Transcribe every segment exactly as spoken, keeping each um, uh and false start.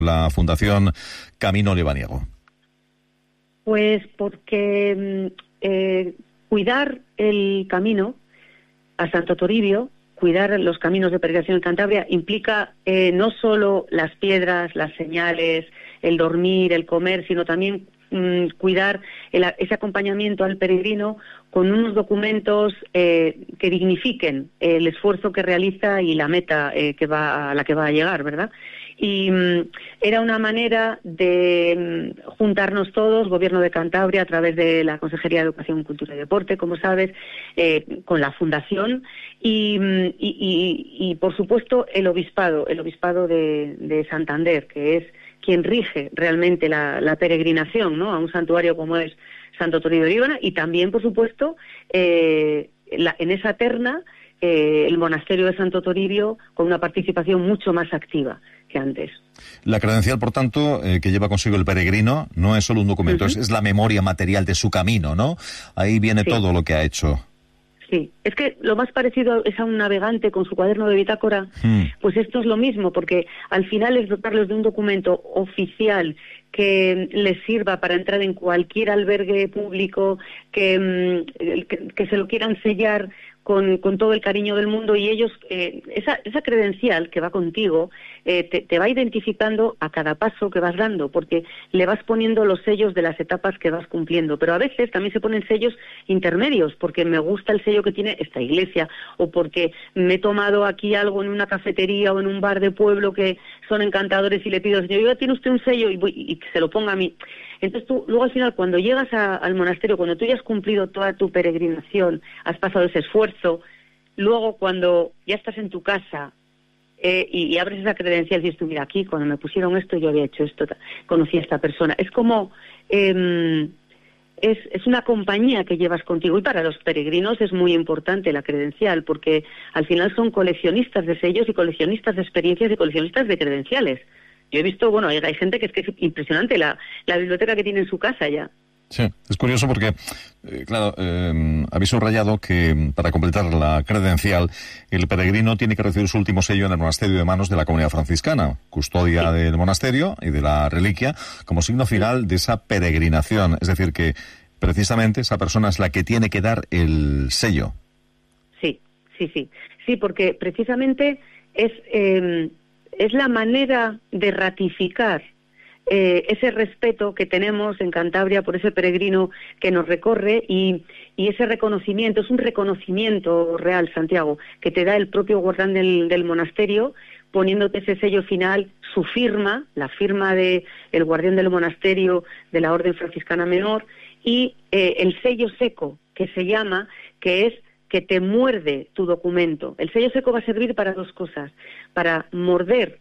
la Fundación Camino Lebaniego? Pues porque eh, cuidar el camino a Santo Toribio, cuidar los caminos de peregrinación en Cantabria, implica eh, no solo las piedras, las señales, el dormir, el comer, sino también mmm, cuidar el, ese acompañamiento al peregrino con unos documentos eh, que dignifiquen el esfuerzo que realiza y la meta eh, que va a la que va a llegar, ¿verdad? Y mmm, era una manera de mmm, juntarnos todos, Gobierno de Cantabria, a través de la Consejería de Educación, Cultura y Deporte, como sabes, eh, con la Fundación, y, y, y, y, por supuesto, el Obispado, el Obispado de, de Santander, que es quien rige realmente la, la peregrinación, ¿no?, a un santuario como es Santo Toribio de Líbana, y también, por supuesto, eh, la, en esa terna, eh, el monasterio de Santo Toribio, con una participación mucho más activa que antes. La credencial, por tanto, eh, que lleva consigo el peregrino, no es solo un documento, uh-huh. es, es la memoria material de su camino, ¿no? Ahí viene sí. todo lo que ha hecho. Sí, es que lo más parecido es a un navegante con su cuaderno de bitácora, hmm. pues esto es lo mismo, porque al final es dotarles de un documento oficial que les sirva para entrar en cualquier albergue público, que, que, que se lo quieran sellar con, con todo el cariño del mundo, y ellos, eh, esa, esa credencial que va contigo, eh, te, te va identificando a cada paso que vas dando, porque le vas poniendo los sellos de las etapas que vas cumpliendo, pero a veces también se ponen sellos intermedios, porque me gusta el sello que tiene esta iglesia, o porque me he tomado aquí algo en una cafetería o en un bar de pueblo que son encantadores y le pido al señor, oiga, ¿tiene usted un sello? Y, voy, y que se lo ponga a mí. Entonces tú, luego al final, cuando llegas a, al monasterio, cuando tú ya has cumplido toda tu peregrinación, has pasado ese esfuerzo, luego cuando ya estás en tu casa eh, y, y abres esa credencial y dices tú, mira, aquí cuando me pusieron esto yo había hecho esto, conocí a esta persona. Es como, eh, es, es una compañía que llevas contigo, y para los peregrinos es muy importante la credencial, porque al final son coleccionistas de sellos y coleccionistas de experiencias y coleccionistas de credenciales. Yo he visto, bueno, hay, hay gente que es que es impresionante la, la biblioteca que tiene en su casa ya. Sí, es curioso porque, eh, claro, eh, habéis subrayado que para completar la credencial, el peregrino tiene que recibir su último sello en el monasterio de manos de la comunidad franciscana, custodia sí. del monasterio y de la reliquia, como signo final sí. de esa peregrinación. Es decir, que precisamente esa persona es la que tiene que dar el sello. Sí, sí, sí. Sí, porque precisamente es... Eh, es la manera de ratificar eh, ese respeto que tenemos en Cantabria por ese peregrino que nos recorre, y, y ese reconocimiento, es un reconocimiento real, Santiago, que te da el propio guardián del, del monasterio, poniéndote ese sello final, su firma, la firma de el guardián del monasterio de la Orden Franciscana Menor, y eh, el sello seco, que se llama, que es que te muerde tu documento. El sello seco va a servir para dos cosas: para morder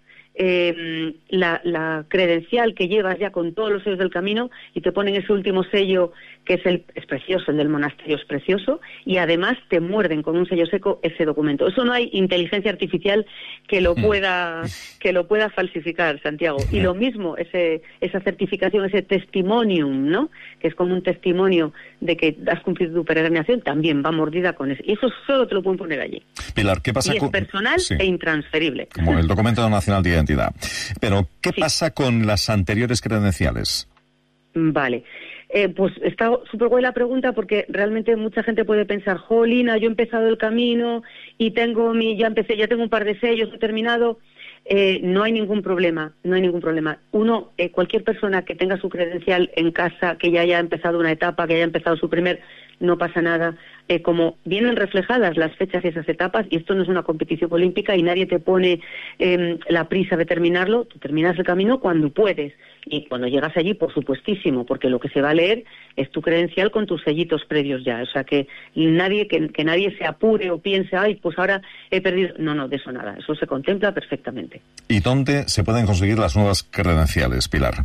eh, la, la credencial que llevas ya con todos los sellos del camino, y te ponen ese último sello que es el es precioso, el del monasterio es precioso, y además te muerden con un sello seco ese documento. Eso no hay inteligencia artificial que lo pueda que lo pueda falsificar, Santiago. Y lo mismo, ese esa certificación, ese testimonium, ¿no?, que es como un testimonio de que has cumplido tu peregrinación, también va mordida con eso. Y eso solo te lo pueden poner allí. Pilar, ¿qué pasa y es con... personal sí. e intransferible. Como el documento nacional de identidad. Pero, ¿qué sí. pasa con las anteriores credenciales? Vale. Eh, pues está súper guay la pregunta, porque realmente mucha gente puede pensar, jolina, yo he empezado el camino y tengo mi, ya empecé, ya tengo un par de sellos, he terminado. Eh, no hay ningún problema, no hay ningún problema. Uno, eh, cualquier persona que tenga su credencial en casa, que ya haya empezado una etapa, que haya empezado su primer, no pasa nada. Eh, como vienen reflejadas las fechas y esas etapas, y esto no es una competición olímpica y nadie te pone eh, la prisa de terminarlo, tú terminas el camino cuando puedes. Y cuando llegas allí, por supuestísimo, porque lo que se va a leer es tu credencial con tus sellitos previos ya. O sea, que nadie que, que nadie se apure o piense, ay, pues ahora he perdido. No, no, de eso nada. Eso se contempla perfectamente. ¿Y dónde se pueden conseguir las nuevas credenciales, Pilar?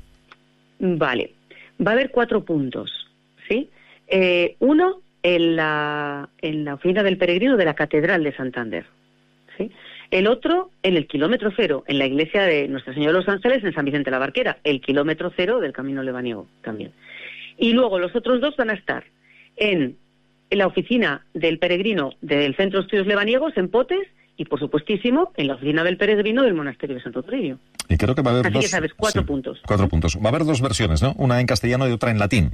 Vale. Va a haber cuatro puntos, ¿sí? Eh, uno, en la, en la oficina del peregrino de la Catedral de Santander, ¿sí? El otro, en el kilómetro cero, en la iglesia de Nuestra Señora de los Ángeles, en San Vicente de la Barquera, el kilómetro cero del Camino Lebaniego también. Y luego los otros dos van a estar en, en la oficina del peregrino del Centro de Estudios Lebaniegos, en Potes, y, por supuestísimo, en la oficina del peregrino del monasterio de Santo Toribio. Y creo que va a haber Así dos... que sabes, cuatro sí, puntos. Cuatro puntos. Va a haber dos versiones, ¿no? Una en castellano y otra en latín.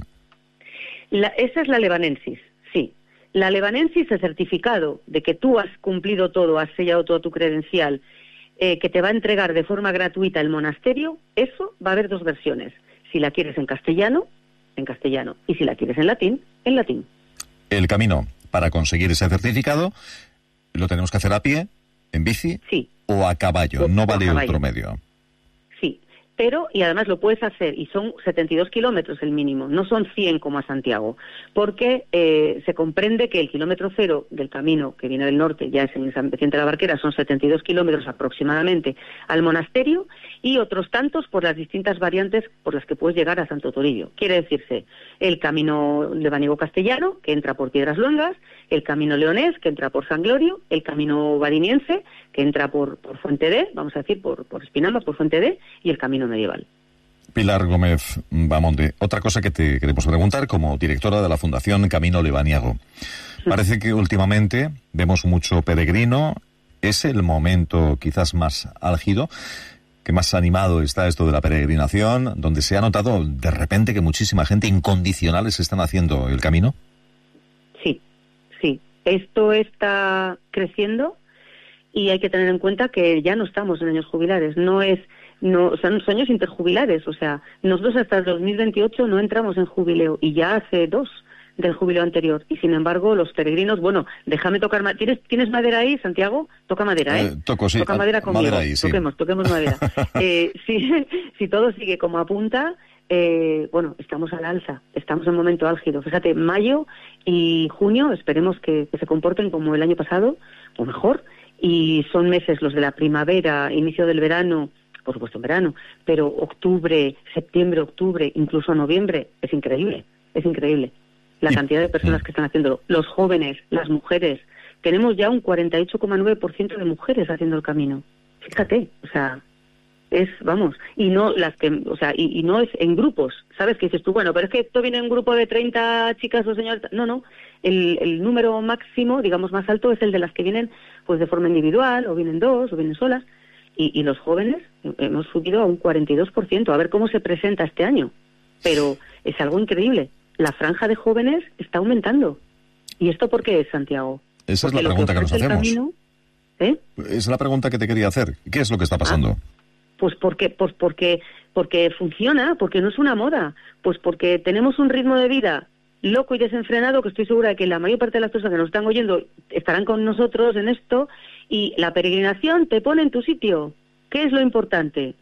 La, esa es la levanensis, sí. La levanensis, el certificado de que tú has cumplido todo, has sellado toda tu credencial, eh, que te va a entregar de forma gratuita el monasterio, eso va a haber dos versiones. Si la quieres en castellano, en castellano. Y si la quieres en latín, en latín. El camino para conseguir ese certificado lo tenemos que hacer a pie, en bici, sí, o a caballo. O, no o vale caballo. otro medio. Sí, pero, y además lo puedes hacer, y son setenta y dos kilómetros el mínimo, no son cien como a Santiago, porque eh, se comprende que el kilómetro cero del camino que viene del norte, ya es en San Vicente de la Barquera, son setenta y dos kilómetros aproximadamente al monasterio, y otros tantos por las distintas variantes por las que puedes llegar a Santo Toribio. Quiere decirse, el camino lebaniego castellano, que entra por Piedras Luengas, el camino leonés, que entra por San Glorio, el camino vadiniense, que entra por, por Fuente D, vamos a decir, por, por Espinamba, por Fuente D, y el camino medieval. Pilar Gómez Bamonde, otra cosa que te queremos preguntar como directora de la Fundación Camino Lebaniego. Parece que últimamente vemos mucho peregrino, es el momento quizás más álgido, que más animado está esto de la peregrinación, donde se ha notado de repente que muchísima gente incondicionales están haciendo el camino. Sí, sí. Esto está creciendo y hay que tener en cuenta que ya no estamos en años jubilares, no es, no, son años interjubilares, o sea, nosotros hasta el dos mil veintiocho no entramos en jubileo y ya hace dos del jubileo anterior, y sin embargo los peregrinos, bueno, déjame tocar, ma- ¿tienes, ¿tienes madera ahí, Santiago? Toca madera, ¿eh? eh toco, sí. Toca madera conmigo, madera ahí, sí. toquemos, toquemos madera. eh, si, si todo sigue como apunta, eh, bueno, estamos al alza, estamos en un momento álgido. Fíjate, mayo y junio esperemos que, que se comporten como el año pasado, o mejor, y son meses los de la primavera, inicio del verano, por supuesto en verano, pero octubre, septiembre, octubre, incluso noviembre, es increíble, es increíble. La cantidad de personas que están haciéndolo, los jóvenes, las mujeres. Tenemos ya un cuarenta y ocho coma nueve por ciento de mujeres haciendo el camino. Fíjate, o sea, es, vamos, y no las que, o sea, y, y no es en grupos, ¿sabes? Que dices tú, bueno, pero es que esto viene en un grupo de treinta chicas o señores. No, no, el, el número máximo, digamos, más alto es el de las que vienen pues de forma individual, o vienen dos, o vienen solas, y, y los jóvenes hemos subido a un cuarenta y dos por ciento, a ver cómo se presenta este año. Pero es algo increíble. La franja de jóvenes está aumentando. ¿Y esto por qué es, Santiago? Esa Porque es la pregunta que, que nos hacemos. Camino, ¿eh? Es la pregunta que te quería hacer. ¿Qué es lo que está pasando? Ah, pues porque, pues porque, porque funciona, porque no es una moda. Pues porque tenemos un ritmo de vida loco y desenfrenado, que estoy segura de que la mayor parte de las personas que nos están oyendo estarán con nosotros en esto, y la peregrinación te pone en tu sitio. ¿Qué es lo importante?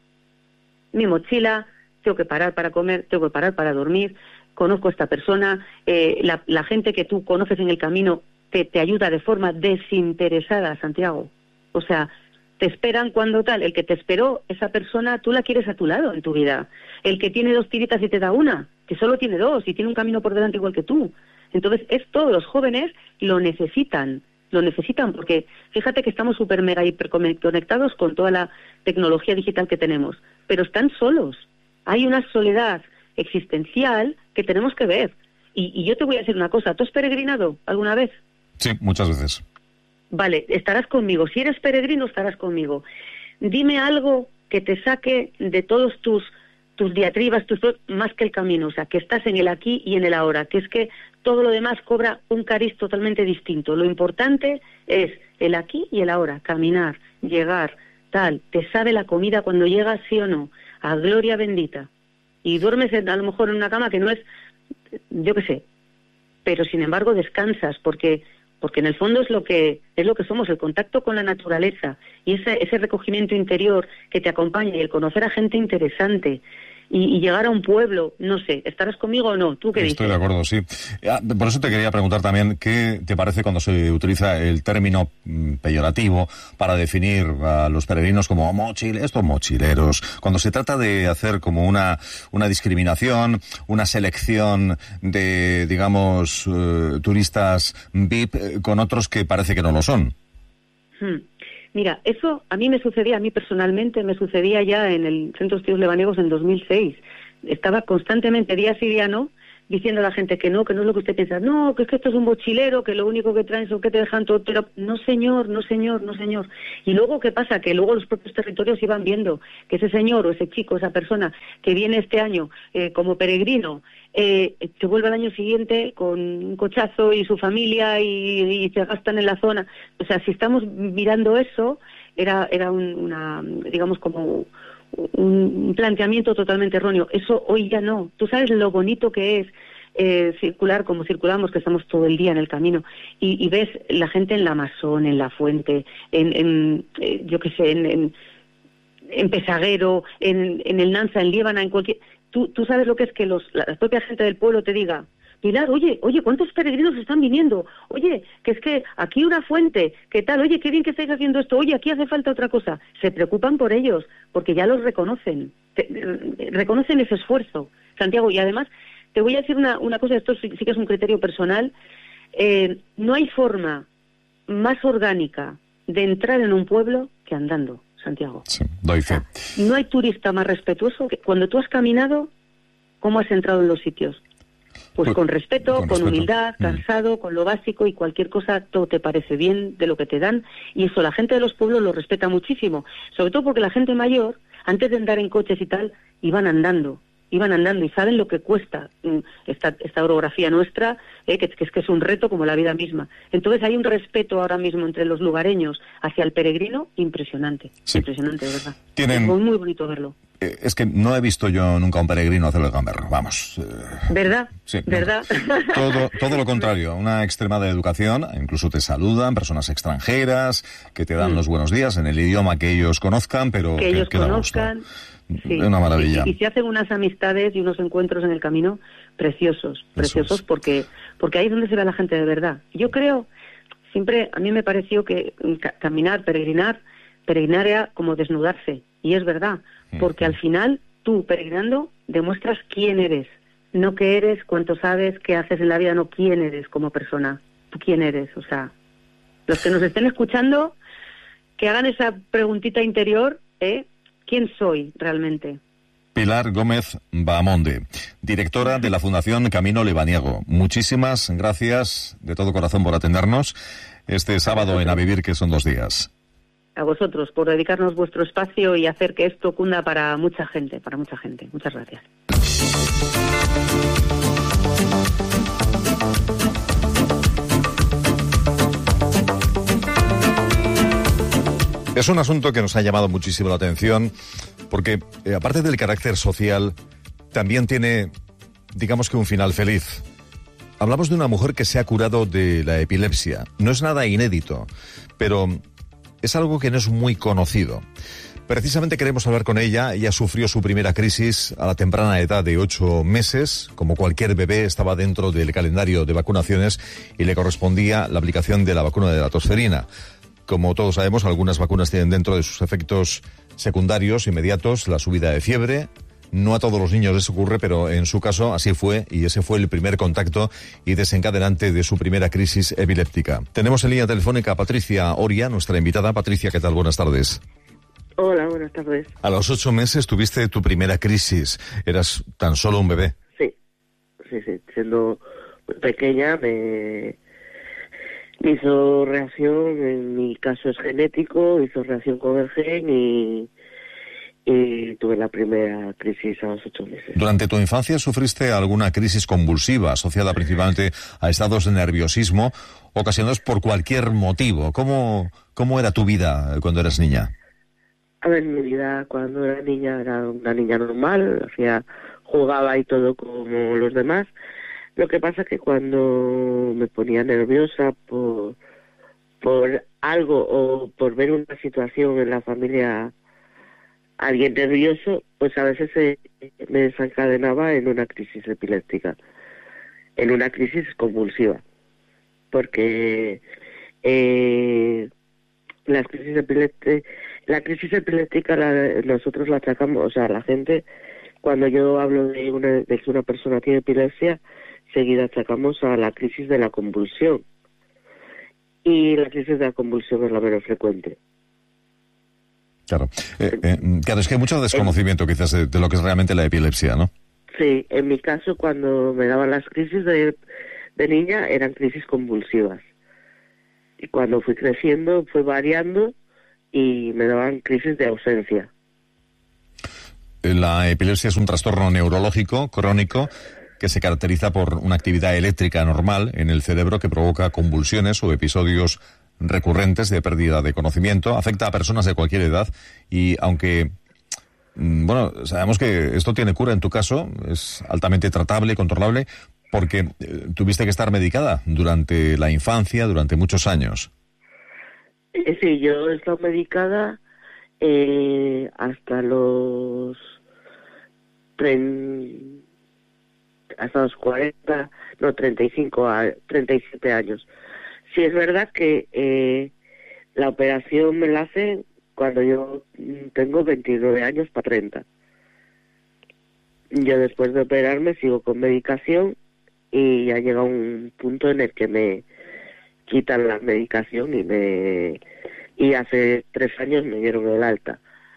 Mi mochila, tengo que parar para comer, tengo que parar para dormir, conozco a esta persona, eh, la, la gente que tú conoces en el camino te, te ayuda de forma desinteresada, Santiago. O sea, te esperan cuando tal, el que te esperó, esa persona, tú la quieres a tu lado en tu vida. El que tiene dos tiritas y te da una, que solo tiene dos y tiene un camino por delante igual que tú. Entonces, esto los jóvenes lo necesitan, lo necesitan porque fíjate que estamos súper mega hiperconectados con toda la tecnología digital que tenemos, pero están solos. Hay una soledad existencial que tenemos que ver. Y, y yo te voy a decir una cosa, ¿tú has peregrinado alguna vez? Sí, muchas veces. Vale, estarás conmigo. Si eres peregrino, estarás conmigo. Dime algo que te saque de todos tus tus diatribas, tus más que el camino, o sea, que estás en el aquí y en el ahora, que es que todo lo demás cobra un cariz totalmente distinto. Lo importante es el aquí y el ahora, caminar, llegar, tal. ¿Te sabe la comida cuando llegas, sí o no? A gloria bendita. Y duermes en, a lo mejor en una cama que no es, yo qué sé, pero sin embargo descansas, porque porque en el fondo es lo que es lo que somos, el contacto con la naturaleza y ese ese recogimiento interior que te acompaña y el conocer a gente interesante y, y llegar a un pueblo, no sé, ¿estarás conmigo o no? ¿Tú qué dices? Estoy de acuerdo, sí. Por eso te quería preguntar también, ¿qué te parece cuando se utiliza el término peyorativo para definir a los peregrinos como mochileros, estos mochileros? Cuando se trata de hacer como una, una discriminación, una selección de, digamos, uh, turistas V I P con otros que parece que no lo son. Hmm. Mira, eso a mí me sucedía, a mí personalmente me sucedía ya en el Centro de Estudios Lebaniegos en dos mil seis. Estaba constantemente, día sí, día no, diciendo a la gente que no, que no es lo que usted piensa, no, que es que esto es un mochilero, que lo único que traen son que te dejan todo, pero no señor, no señor, no señor. Y luego, ¿qué pasa? Que luego los propios territorios iban viendo que ese señor o ese chico, esa persona que viene este año eh, como peregrino, eh, se vuelve al año siguiente con un cochazo y su familia y, y se gastan en la zona. O sea, si estamos mirando eso, era, era un, una, digamos, como un planteamiento totalmente erróneo. Eso hoy ya no. Tú sabes lo bonito que es eh, circular como circulamos, que estamos todo el día en el camino, y, y ves la gente en la Masón, en la Fuente, en, en eh, yo qué sé, en, en, en Pesaguero, en, en el Nansa, en Líbana, en cualquier... Tú, tú sabes lo que es que los, la propia gente del pueblo te diga, Pilar, oye, oye, ¿cuántos peregrinos están viniendo? Oye, que es que aquí una fuente, ¿qué tal? Oye, qué bien que estáis haciendo esto. Oye, aquí hace falta otra cosa. Se preocupan por ellos, porque ya los reconocen. Te, eh, reconocen ese esfuerzo, Santiago. Y además, te voy a decir una, una cosa, esto sí, sí que es un criterio personal. Eh, no hay forma más orgánica de entrar en un pueblo que andando, Santiago. Sí, doy fe. O sea, no hay turista más respetuoso que cuando tú has caminado, ¿cómo has entrado en los sitios? Pues, pues con respeto, con, con respeto. humildad, cansado, mm. con lo básico, y cualquier cosa, todo te parece bien de lo que te dan, y eso la gente de los pueblos lo respeta muchísimo, sobre todo porque la gente mayor, antes de andar en coches y tal, iban andando, iban andando y saben lo que cuesta esta, esta orografía nuestra, eh, que, que es que es un reto como la vida misma. Entonces hay un respeto ahora mismo entre los lugareños hacia el peregrino impresionante, sí. impresionante, de verdad. Tienen... Es muy, muy bonito verlo. Es que no he visto yo nunca a un peregrino hacerlo de gamberro, vamos. ¿Verdad? Sí. ¿Verdad? Todo, todo lo contrario, una extremada educación, incluso te saludan personas extranjeras, que te dan mm. los buenos días en el idioma que ellos conozcan, pero que, que ellos que da conozcan. gusto. Sí. Es una maravilla. Y, y se hacen unas amistades y unos encuentros en el camino preciosos, preciosos, porque porque ahí es donde se ve a la gente de verdad. Yo creo, siempre a mí me pareció que ca- caminar, peregrinar, peregrinar era como desnudarse, y es verdad, porque al final tú, peregrinando, demuestras quién eres, no qué eres, cuánto sabes, qué haces en la vida, no quién eres como persona, tú quién eres. O sea, los que nos estén escuchando, que hagan esa preguntita interior, ¿eh? ¿Quién soy realmente? Pilar Gómez Bahamonde, directora de la Fundación Camino Lebaniego. Muchísimas gracias de todo corazón por atendernos este sábado en A Vivir, que son dos días. A vosotros, por dedicarnos vuestro espacio y hacer que esto cunda para mucha gente, para mucha gente. Muchas gracias. Es un asunto que nos ha llamado muchísimo la atención porque, eh, aparte del carácter social, también tiene, digamos que un final feliz. Hablamos de una mujer que se ha curado de la epilepsia. No es nada inédito, pero es algo que no es muy conocido. Precisamente queremos hablar con ella. Ella sufrió su primera crisis a la temprana edad de ocho meses. Como cualquier bebé, estaba dentro del calendario de vacunaciones y le correspondía la aplicación de la vacuna de la tosferina. Como todos sabemos, algunas vacunas tienen dentro de sus efectos secundarios inmediatos la subida de fiebre. No a todos los niños les ocurre, pero en su caso así fue, y ese fue el primer contacto y desencadenante de su primera crisis epiléptica. Tenemos en línea telefónica a Patricia Oria, nuestra invitada. Patricia, ¿qué tal? Buenas tardes. Hola, buenas tardes. A los ocho meses tuviste tu primera crisis. Eras tan solo un bebé. Sí, sí, sí. Siendo muy pequeña me... me hizo reacción, en mi caso es genético, hizo reacción con el gen y, y tuve la primera crisis a los ocho meses. ¿Durante tu infancia sufriste alguna crisis convulsiva asociada principalmente a estados de nerviosismo ocasionados por cualquier motivo? ¿Cómo, cómo era tu vida cuando eras niña? A ver, mi vida cuando era niña era una niña normal, hacía, jugaba y todo como los demás. Lo que pasa es que cuando me ponía nerviosa por, por algo o por ver una situación en la familia, alguien nervioso, pues a veces se, me desencadenaba en una crisis epiléptica, en una crisis convulsiva, porque eh, las crisis epilépticas, la crisis epiléptica la, nosotros la achacamos, o sea, la gente, cuando yo hablo de, una, de que una persona tiene epilepsia, seguida achacamos a la crisis de la convulsión. Y la crisis de la convulsión es la menos frecuente. Claro. Eh, eh, claro, es que hay mucho desconocimiento quizás de, de lo que es realmente la epilepsia, ¿no? Sí, en mi caso cuando me daban las crisis de, de niña eran crisis convulsivas. Y cuando fui creciendo fue variando y me daban crisis de ausencia. La epilepsia es un trastorno neurológico crónico que se caracteriza por una actividad eléctrica normal en el cerebro que provoca convulsiones o episodios recurrentes de pérdida de conocimiento. Afecta a personas de cualquier edad y aunque, bueno, sabemos que esto tiene cura en tu caso, es altamente tratable y controlable porque eh, tuviste que estar medicada durante la infancia, durante muchos años. Sí, yo he estado medicada eh, hasta los tren, hasta los cuarenta, no, treinta y cinco, a, treinta y siete años. Sí, es verdad que eh, la operación me la hacen cuando yo tengo veintinueve años para treinta. Yo después de operarme sigo con medicación y ya llega un punto en el que me quitan la medicación y me y hace tres años me dieron el alta.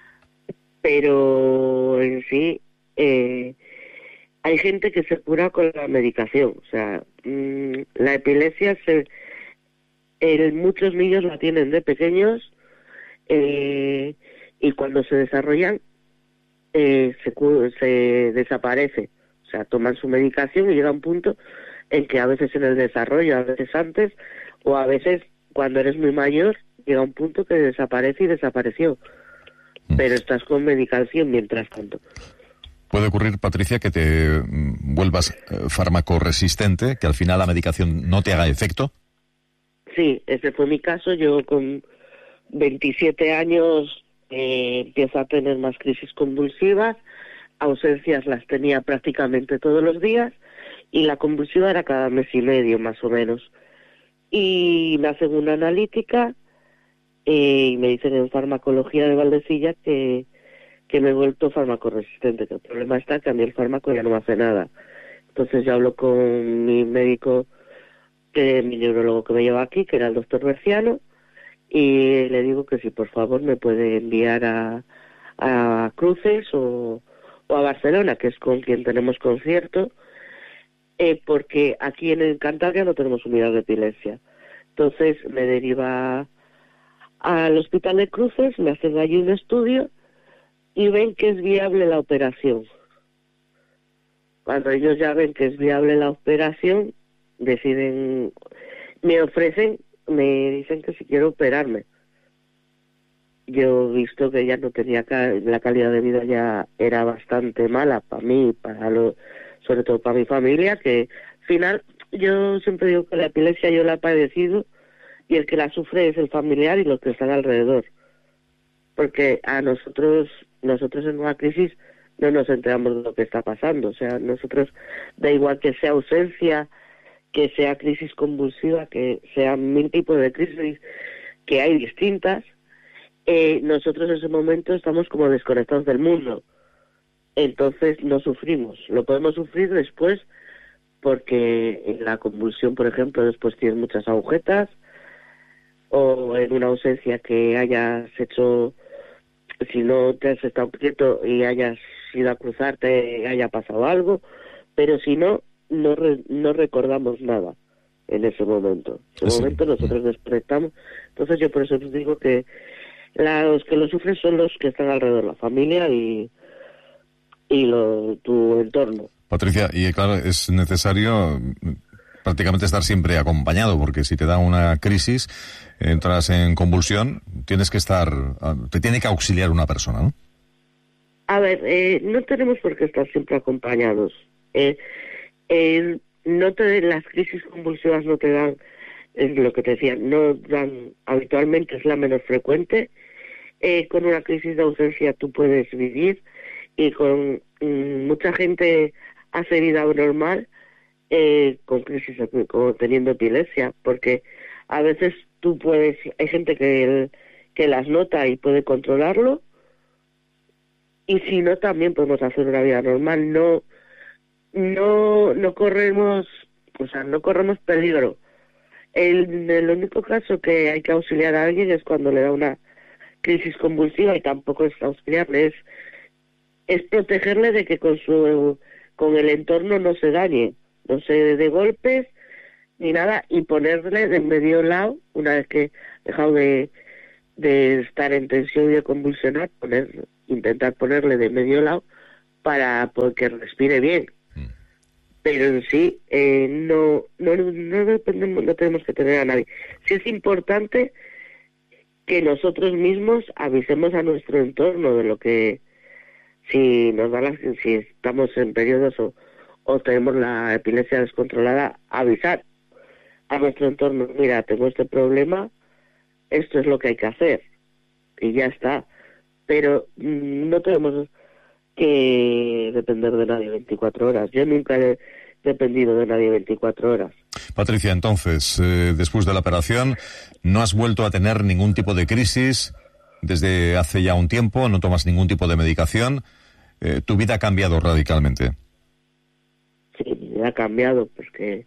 Pero en sí eh, hay gente que se cura con la medicación. O sea, mmm, la epilepsia se, el, muchos niños la tienen de pequeños eh, y cuando se desarrollan eh, se, se desaparece. O sea, toman su medicación y llega un punto en que a veces en el desarrollo, a veces antes, o a veces cuando eres muy mayor, llega un punto que desaparece y desapareció. Pero estás con medicación mientras tanto. Puede ocurrir, Patricia, que te mm, vuelvas eh, fármaco-resistente, que al final la medicación no te haga efecto. Sí, ese fue mi caso. Yo con veintisiete años eh, empiezo a tener más crisis convulsivas, ausencias las tenía prácticamente todos los días y la convulsiva era cada mes y medio más o menos. Y me hacen una analítica eh, y me dicen en farmacología de Valdecilla que, que me he vuelto fármaco-resistente, que el problema está que a mí el fármaco ya no me hace nada. Entonces yo hablo con mi médico, que mi neurólogo que me lleva aquí, que era el doctor Berciano, y le digo que si por favor me puede enviar a, a Cruces o, o a Barcelona, que es con quien tenemos concierto, eh, porque aquí en Cantabria no tenemos unidad de epilepsia. Entonces me deriva al Hospital de Cruces, me hacen allí un estudio y ven que es viable la operación. Cuando ellos ya ven que es viable la operación, deciden, me ofrecen, me dicen que si quiero operarme. Yo he visto que ya no tenía, la calidad de vida ya era bastante mala para mí, para lo, sobre todo para mi familia, que al final yo siempre digo que la epilepsia yo la he padecido y el que la sufre es el familiar y los que están alrededor. Porque a nosotros, nosotros en una crisis no nos enteramos de lo que está pasando. O sea, nosotros, da igual que sea ausencia, que sea crisis convulsiva, que sean mil tipos de crisis, que hay distintas, eh, nosotros en ese momento estamos como desconectados del mundo. Entonces no sufrimos. Lo podemos sufrir después porque en la convulsión, por ejemplo, después tienes muchas agujetas, o en una ausencia que hayas hecho, si no te has estado quieto y hayas ido a cruzarte, haya pasado algo, pero si no, no, re, no recordamos nada en ese momento. En ese sí. momento nosotros despertamos. Entonces yo por eso os digo que los que lo sufren son los que están alrededor, la familia y, y lo, tu entorno. Patricia, y claro, es necesario prácticamente estar siempre acompañado, porque si te da una crisis, entras en convulsión, tienes que estar, te tiene que auxiliar una persona, ¿no? A ver, eh, no tenemos por qué estar siempre acompañados. Eh, eh, no te las crisis convulsivas no te dan, es lo que te decía, no dan habitualmente, es la menos frecuente. Eh, con una crisis de ausencia tú puedes vivir y con mm, mucha gente hace vida normal eh, con crisis, como teniendo epilepsia, porque a veces tú puedes, hay gente que, que las nota y puede controlarlo, y si no también podemos hacer una vida normal. No, no, no corremos, o sea, no corremos peligro. El, el único caso que hay que auxiliar a alguien es cuando le da una crisis convulsiva, y tampoco es auxiliarle, es, es protegerle de que con su con el entorno no se dañe, no se dé golpes ni nada, y ponerle de medio lado, una vez que ha dejado de, de estar en tensión y de convulsionar, poner, intentar ponerle de medio lado para que respire bien. Mm. Pero en sí, eh, no, no, no dependemos, no tenemos que tener a nadie. Sí es importante que nosotros mismos avisemos a nuestro entorno de lo que, si nos da la, si estamos en periodos o, o tenemos la epilepsia descontrolada, avisar a nuestro entorno, mira, tengo este problema, esto es lo que hay que hacer, y ya está. Pero mmm, no tenemos que depender de nadie veinticuatro horas. Yo nunca he dependido de nadie veinticuatro horas. Patricia, entonces, eh, después de la operación, ¿no has vuelto a tener ningún tipo de crisis desde hace ya un tiempo? ¿No tomas ningún tipo de medicación? Eh, ¿Tu vida ha cambiado radicalmente? Sí, mi vida ha cambiado, porque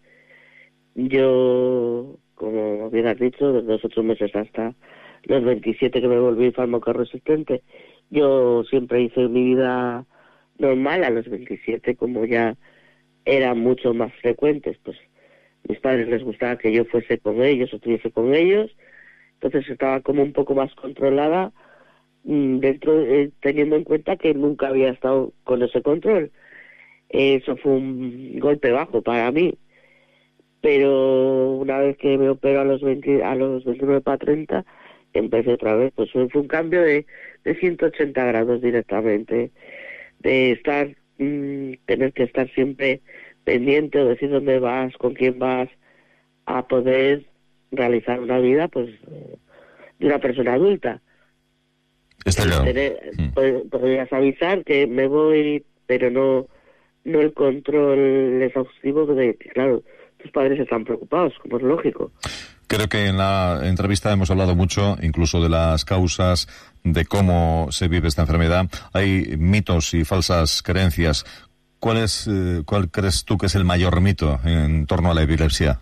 yo, como bien has dicho, desde los ocho meses hasta los veintisiete que me volví farmacoresistente, yo siempre hice mi vida normal. A los veintisiete, como ya eran mucho más frecuentes, pues mis padres les gustaba que yo fuese con ellos, o estuviese con ellos, entonces estaba como un poco más controlada, dentro eh, teniendo en cuenta que nunca había estado con ese control. Eso fue un golpe bajo para mí, pero una vez que me operó a los veinte, a los veintinueve para treinta, empecé otra vez. Pues fue un cambio de, de ciento ochenta grados directamente, de estar, mmm, tener que estar siempre pendiente o decir dónde vas, con quién vas, a poder realizar una vida, pues, de una persona adulta. Está claro. Tener, mm. Podrías avisar que me voy, pero no, no el control exhaustivo de que, claro, tus padres están preocupados, como es lógico. Creo que en la entrevista hemos hablado mucho, incluso de las causas, de cómo se vive esta enfermedad. Hay mitos y falsas creencias. ¿Cuál es, eh, cuál crees tú que es el mayor mito en torno a la epilepsia?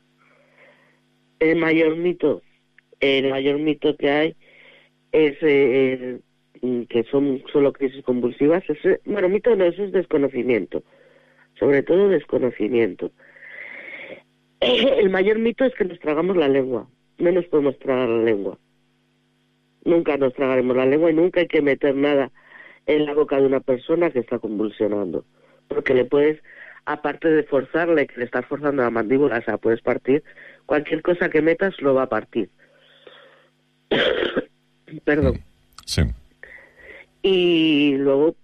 El mayor mito, el mayor mito que hay es eh, el, que son solo crisis convulsivas. Es, bueno, mito no, eso es desconocimiento, sobre todo desconocimiento. El mayor mito es que nos tragamos la lengua. No nos podemos tragar la lengua. Nunca nos tragaremos la lengua, y nunca hay que meter nada en la boca de una persona que está convulsionando, porque le puedes, aparte de forzarle, que le estás forzando la mandíbula, o sea, puedes partir, cualquier cosa que metas lo va a partir. Perdón. Sí. Y luego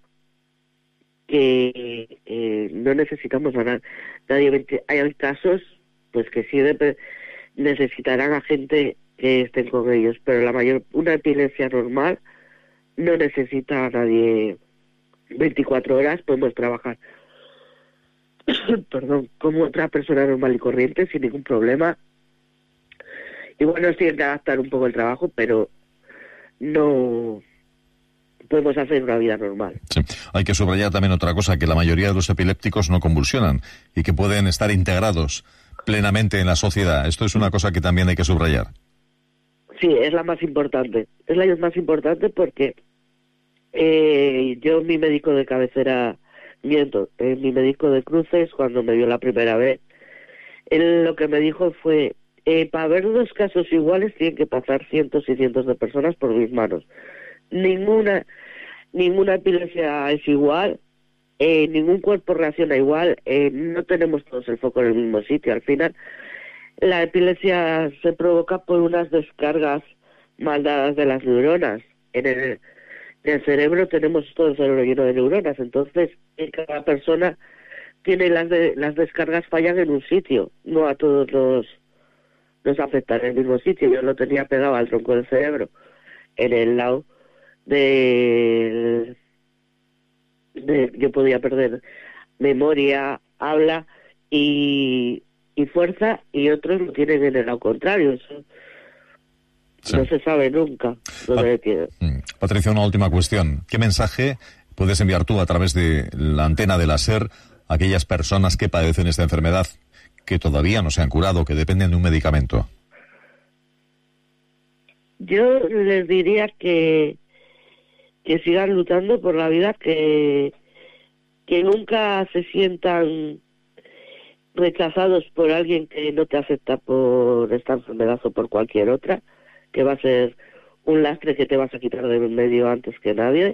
que eh, no necesitamos a nadie. Hay casos pues que sí de, necesitarán a gente que estén con ellos, pero la mayor, una epilepsia normal no necesita a nadie veinticuatro horas. Podemos trabajar perdón, como otra persona normal y corriente sin ningún problema. Igual nos tienen que adaptar un poco el trabajo, pero no podemos hacer una vida normal. Sí. Hay que subrayar también otra cosa, que la mayoría de los epilépticos no convulsionan y que pueden estar integrados plenamente en la sociedad. Esto es una cosa que también hay que subrayar. Sí, es la más importante. Es la más importante porque eh, yo, mi médico de cabecera, miento, eh, mi médico de cruces, cuando me vio la primera vez, él lo que me dijo fue, eh, para ver dos casos iguales tienen que pasar cientos y cientos de personas por mis manos. Ninguna, ninguna epilepsia es igual. Eh, ningún cuerpo reacciona igual, eh, no tenemos todos el foco en el mismo sitio. Al final, la epilepsia se provoca por unas descargas mal dadas de las neuronas. En el, en el cerebro tenemos todo el cerebro lleno de neuronas, entonces en cada persona tiene las de, las descargas fallan en un sitio, no a todos los nos afectan en el mismo sitio. Yo lo tenía pegado al tronco del cerebro, en el lado del... De, yo podía perder memoria, habla y, y fuerza, y otros lo tienen en el lado contrario. Eso sí. No se sabe nunca dónde tiene. Patricia, una última cuestión. ¿Qué mensaje puedes enviar tú a través de la antena de la SER a aquellas personas que padecen esta enfermedad, que todavía no se han curado, que dependen de un medicamento? Yo les diría que que sigan luchando por la vida, que, que nunca se sientan rechazados por alguien que no te acepta por esta enfermedad o por cualquier otra, que va a ser un lastre que te vas a quitar de en medio antes que nadie,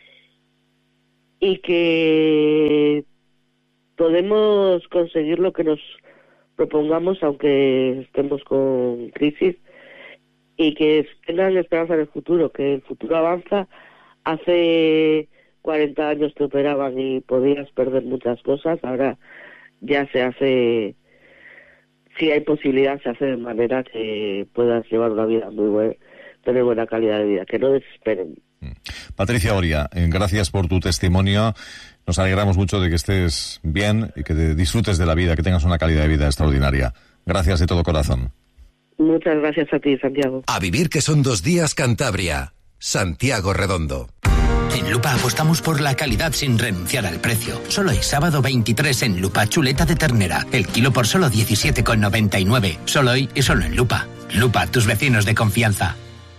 y que podemos conseguir lo que nos propongamos aunque estemos con crisis, y que tengan esperanza en el futuro, que el futuro avanza. Hace cuarenta años te operaban y podías perder muchas cosas, ahora ya se hace, si hay posibilidad, se hace de manera que puedas llevar una vida muy buena, tener buena calidad de vida, que no desesperen. Patricia Oria, gracias por tu testimonio. Nos alegramos mucho de que estés bien y que disfrutes de la vida, que tengas una calidad de vida extraordinaria. Gracias de todo corazón. Muchas gracias a ti, Santiago. A vivir que son dos días Cantabria. Santiago Redondo. En Lupa apostamos por la calidad sin renunciar al precio. Solo hoy, sábado veintitrés, en Lupa, chuleta de ternera. El kilo por solo diecisiete con noventa y nueve. Solo hoy y solo en Lupa. Lupa, tus vecinos de confianza.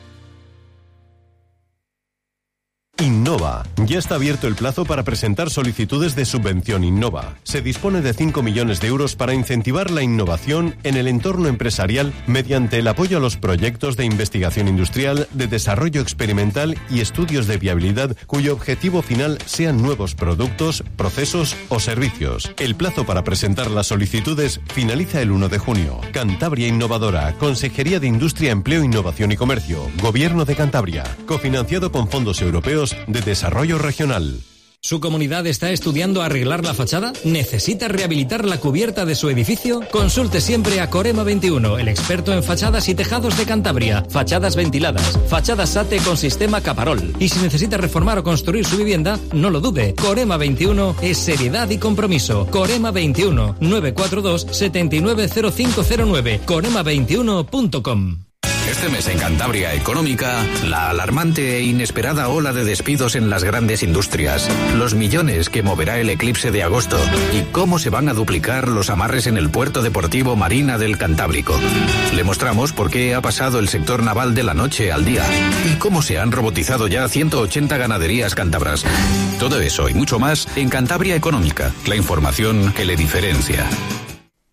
Innova. Ya está abierto el plazo para presentar solicitudes de subvención Innova. Se dispone de cinco millones de euros para incentivar la innovación en el entorno empresarial mediante el apoyo a los proyectos de investigación industrial, de desarrollo experimental y estudios de viabilidad cuyo objetivo final sean nuevos productos, procesos o servicios. El plazo para presentar las solicitudes finaliza el uno de junio. Cantabria Innovadora, Consejería de Industria, Empleo, Innovación y Comercio, Gobierno de Cantabria, cofinanciado con fondos europeos de Desarrollo Regional. ¿Su comunidad está estudiando arreglar la fachada? ¿Necesita rehabilitar la cubierta de su edificio? Consulte siempre a Corema veintiuno, el experto en fachadas y tejados de Cantabria. Fachadas ventiladas, fachadas SATE con sistema Caparol. Y si necesita reformar o construir su vivienda, no lo dude. Corema veintiuno es seriedad y compromiso. Corema veintiuno, nueve cuatro dos, siete nueve cero cinco cero nueve. corema veintiuno punto com. Este mes en Cantabria Económica, la alarmante e inesperada ola de despidos en las grandes industrias, los millones que moverá el eclipse de agosto y cómo se van a duplicar los amarres en el puerto deportivo Marina del Cantábrico. Le mostramos por qué ha pasado el sector naval de la noche al día y cómo se han robotizado ya ciento ochenta ganaderías cántabras. Todo eso y mucho más en Cantabria Económica, la información que le diferencia.